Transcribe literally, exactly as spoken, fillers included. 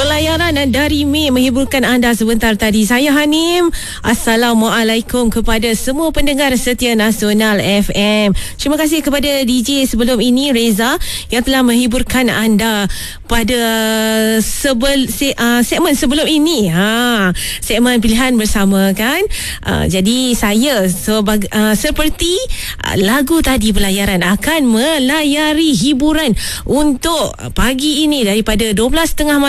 Pelayaran dari Mei menghiburkan anda sebentar tadi. Saya Hanim. Assalamualaikum kepada semua pendengar setia Nasional F M. Terima kasih kepada D J sebelum ini, Reza, yang telah menghiburkan anda pada sebel, se, uh, segmen sebelum ini. Ha, segmen pilihan bersama kan. Uh, jadi saya sebag, uh, seperti uh, lagu tadi, Pelayaran akan melayari hiburan untuk pagi ini daripada dua belas tiga puluh